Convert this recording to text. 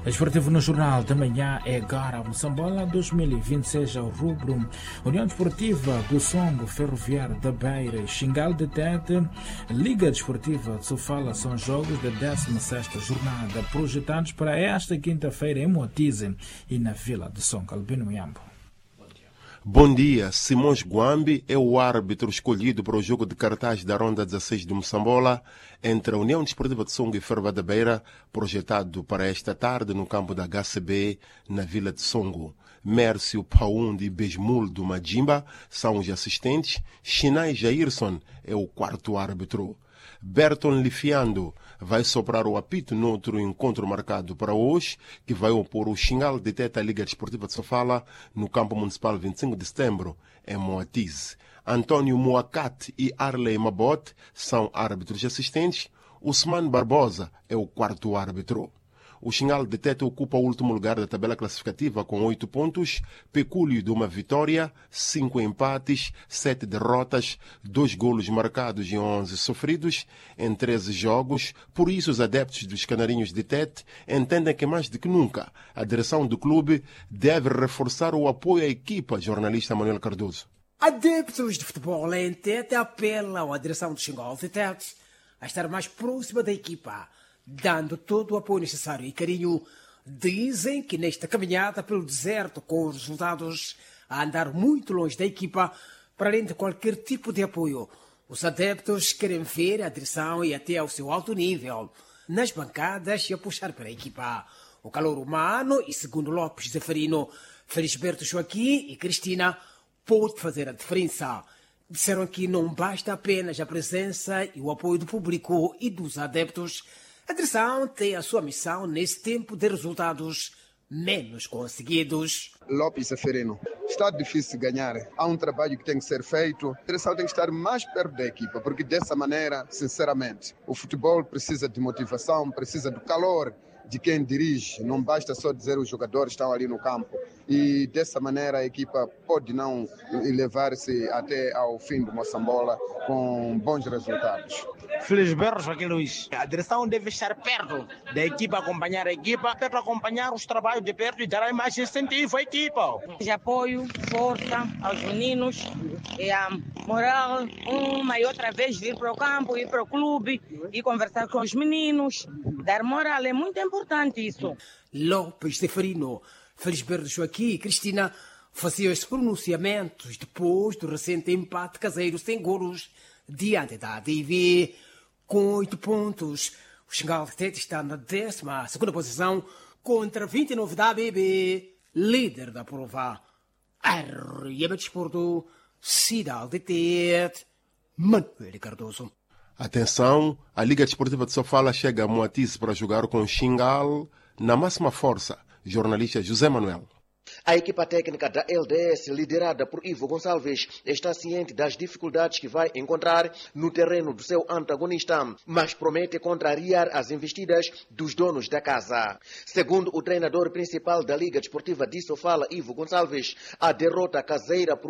Esportivo no Jornal da Manhã é agora Moçambola 2026 ao rubro. União Desportiva do Songo, Ferroviário da Beira, Xingal de Tete, Liga Desportiva de Sofala são jogos da 16ª jornada projetados para esta quinta-feira em Moatize e na Vila de Songo. Albino Miambo. Bom dia. Simões Guambi é o árbitro escolhido para o jogo de cartaz da Ronda 16 de Moçambola entre a União Desportiva de Songo e Ferroviário da Beira, projetado para esta tarde no campo da HCB, na Vila de Songo. Mércio Paundi e Besmuldo Majimba são os assistentes. Chinai Jairson é o quarto árbitro. Berton Lifiando vai soprar o apito no outro encontro marcado para hoje, que vai opor o Xingal de Tete à Liga Desportiva de Sofala no campo municipal 25 de setembro, em Moatize. Antônio Moacate e Arley Mabot são árbitros assistentes. Usman Barbosa é o quarto árbitro. O Xingal de Tete ocupa o último lugar da tabela classificativa com 8 pontos, pecúlio de uma vitória, 5 empates, 7 derrotas, 2 golos marcados e 11 sofridos em 13 jogos. Por isso, os adeptos dos Canarinhos de Tete entendem que mais do que nunca a direção do clube deve reforçar o apoio à equipa. Jornalista Manuel Cardoso. Adeptos de futebol em Tete apelam à direção do Xingal de Tete a estar mais próxima da equipa, dando todo o apoio necessário e carinho. Dizem que nesta caminhada pelo deserto, com os resultados a andar muito longe da equipa, para além de qualquer tipo de apoio, os adeptos querem ver a direção e até ao seu alto nível nas bancadas e a puxar para a equipa. O calor humano e, segundo Lopes Zeferino, Felisberto Joaquim e Cristina, pode fazer a diferença. Disseram que não basta apenas a presença e o apoio do público e dos adeptos. A direção tem a sua missão nesse tempo de resultados menos conseguidos. Lopes Zeferino, está difícil ganhar. Há um trabalho que tem que ser feito. A direção tem que estar mais perto da equipa, porque dessa maneira, sinceramente, o futebol precisa de motivação, precisa do calor de quem dirige. Não basta só dizer os jogadores estão ali no campo. E dessa maneira a equipa pode não levar-se até ao fim do Moçambola com bons resultados. Felisberto Joaquim Luís. A direção deve estar perto da equipa, acompanhar a equipa, para acompanhar os trabalhos de perto e dar mais incentivo à equipa. De apoio, força aos meninos e a moral, uma e outra vez vir para o campo, ir para o clube e conversar com os meninos, dar moral, é muito importante isso. Lopes Zeferino, Felisberto Joaquim e Cristina faziam esses pronunciamentos depois do recente empate caseiro sem golos diante da ADV. Com 8 pontos, o Xingal de Tete está na 12ª posição contra 29 da ABB, líder da prova. RM Desporto, Cidade de Tete, Manuel Cardoso. Atenção, a Liga Desportiva de Sofala chega a Moatize para jogar com o Xingal na máxima força. Jornalista José Manuel. A equipa técnica da LDS, liderada por Ivo Gonçalves, está ciente das dificuldades que vai encontrar no terreno do seu antagonista, mas promete contrariar as investidas dos donos da casa. Segundo o treinador principal da Liga Desportiva de Sofala, Ivo Gonçalves, a derrota caseira por